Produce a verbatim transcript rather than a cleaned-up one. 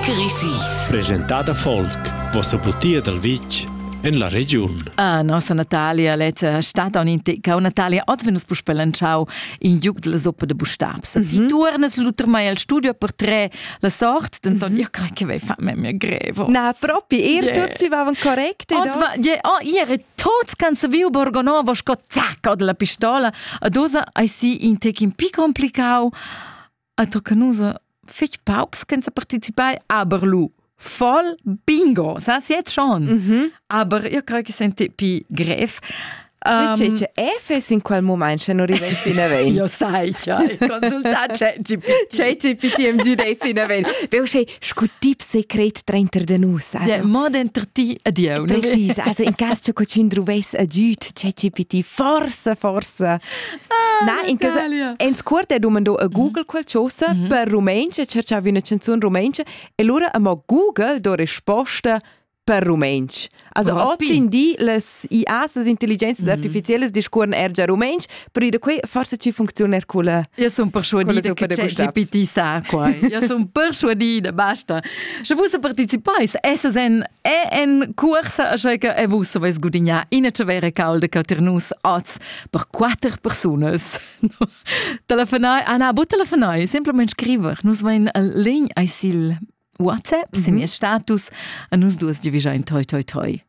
Zwickeri Sis. Presentada Folk, vossa butia del Vitg en la region. Ah, nossa Natalia, lezza stata un'inteca. Oh, Natalia, oggi venus per spelanciau in giug della soppa de bustabs. Mm-hmm. Ti tornas luter mai al studio per tre la sort, d'Anton, io credo che vai fa me mia grevo. Na, proprio, ihr Yeah. tutti ci vavan correct. Oggi va, yeah, oh, ieri tots can se viu borgono, vo sco zac od la pistola. A dosa ai si in tec in pi complicau. A toccanusa fich pauks can se participai, aber lu voll bingo, das jetzt schon. Mhm. Aber io credo che senti pi gref. Um, Cece, Efes in quel moment se non rivessi in aven. Io sai, cioè, consultat ChatGPT. ChatGPT im giudessi in aven. Veo se scutip secret trenter de nus. Ja, mod enter ti adio. Precis, also in caso che cocin druves adjut ChatGPT forse forse. Ah, Na, in caso en scurt è domando a Google qualcosa mm-hmm. per rumenche, cercavi una canzone rumenche e allora amo Google do risposta per rumensch. Also oggi in di les I As, les intelligenze mm. artificielles discorren ergia rumensch, per i da qui forse ci funziona quella. Io sono persuadida che ChatGPT sa qua. Io sono persuadida, basta. Se vuoi partecipare, essa sen è en corsa, cioè che è vusso vais gudigna in a cevere calde che ternus oz per quattro persone. Telefonai, ah no, bu telefonai, semplicemente scriver. Nus vain a legn ai sil WhatsApp, mm-hmm. se mia status, a nus duas division toi toi toi.